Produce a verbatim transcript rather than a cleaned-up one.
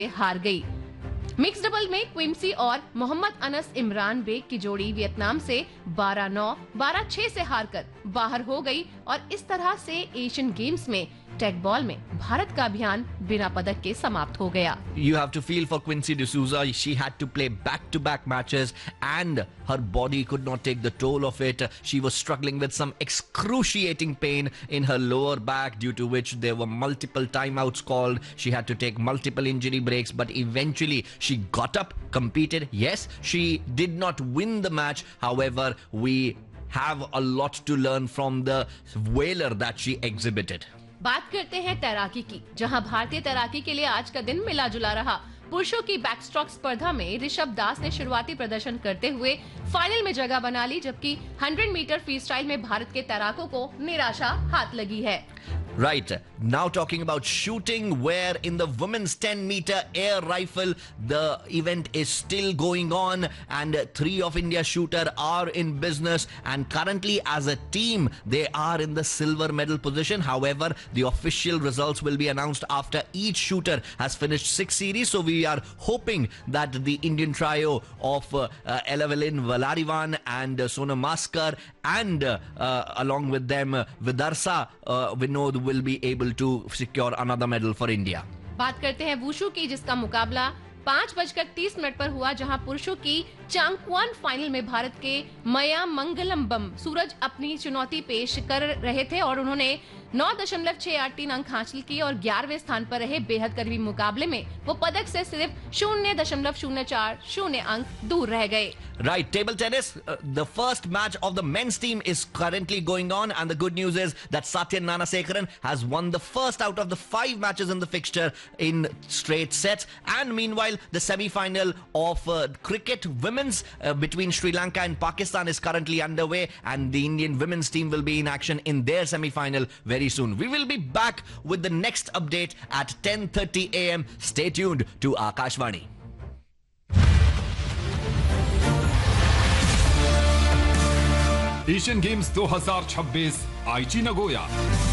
हार गई। Mix double में क्विंसी और मोहम्मद अनस इमरान बेग की जोड़ी वियतनाम से बारह नौ, बारह छह से हारकर बाहर हो गई और इस तरह से एशियन गेम्स में टेक बॉल में भारत का अभियान बिना पदक के समाप्त हो गया। You have to feel for Quincy D'Souza. She had to play back-to-back matches and her body could not take the toll of it. She was struggling with some excruciating pain in her lower back, due to which there were multiple timeouts called. She had to take multiple injury breaks, but eventually she got up, competed. Yes, she did not win the match. However, we have a lot to learn from the valor that she exhibited. बात करते हैं तैराकी की, जहां भारतीय तैराकी के लिए आज का दिन मिला जुला रहा। पुरुषों की बैकस्ट्रोक स्पर्धा में ऋषभ दास ने शुरुआती प्रदर्शन करते हुए फाइनल में जगह बना ली, जबकि सौ मीटर फ्री स्टाइल में भारत के तैराकों को निराशा हाथ लगी है। Right, now talking about shooting, where in the women's ten meter air rifle, the event is still going on and three of India's shooters are in business, and currently as a team they are in the silver medal position. However, the official results will be announced after each shooter has finished six series, so we are hoping that the Indian trio of uh, uh, Elavelin Valarivan and uh, Sonam Maskar and uh, uh, along with them uh, Vidarsa uh, Vinod will be able to secure another medal for India. बात करते हैं wushu की, जिसका मुकाबला पाँच बजकर तीस minute पर हुआ, जहां पुरुषों की चांगक्वान फाइनल में भारत के मया मंगलम्बम सूरज अपनी चुनौती पेश कर रहे थे और उन्होंने नौ दशमलव छह आठ तीन अंक हासिल किए और ग्यारहवें स्थान पर रहे। बेहद करीबी मुकाबले में वो पदक से सिर्फ शून्य दशमलव शून्य चार शून्य अंक दूर रह गए। Right, table tennis, uh, the first match of the men's team is currently going on, and the good news is that Satyan Nanasekaran has won the first out of the five matches in the fixture in straight sets. And meanwhile, the semi-final of uh, cricket women's uh, between Sri Lanka and Pakistan is currently underway, and the Indian women's team will be in action in their semi-final very soon. We will be back with the next update at ten thirty a m Stay tuned to Akashvani. Asian games दो हज़ार छब्बीस आईची Nagoya.